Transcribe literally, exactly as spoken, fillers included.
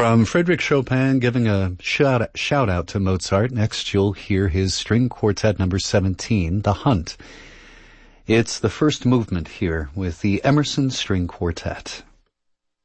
From Frédéric Chopin giving a shout, shout out to Mozart, next you'll hear his string quartet number seventeen, The Hunt. It's the first movement here with the Emerson String Quartet.